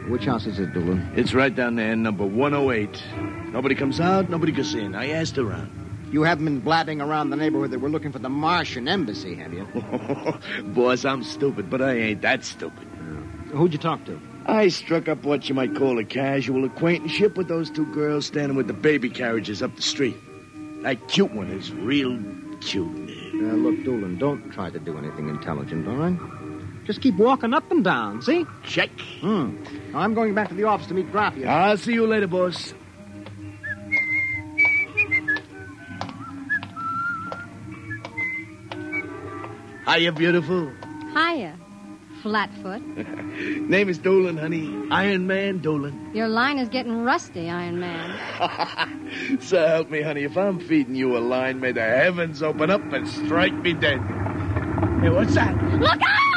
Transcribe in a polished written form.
Which house is it, Doolin? It's right down there, number 108. Nobody comes out, nobody goes in. I asked around. You haven't been blabbing around the neighborhood that we're looking for the Martian embassy, have you? Boss, I'm stupid, but I ain't that stupid. Who'd you talk to? I struck up what you might call a casual acquaintanceship with those two girls standing with the baby carriages up the street. That cute one is real cute. Look, Doolin, don't try to do anything intelligent, all right? Just keep walking up and down, see? Check. I'm going back to the office to meet Graffia. I'll see you later, boss. Hiya, beautiful. Hiya, Flatfoot. Name is Doolin, honey. Iron Man Doolin. Your line is getting rusty, Iron Man. So help me, honey. If I'm feeding you a line, may the heavens open up and strike me dead. Hey, what's that? Look out!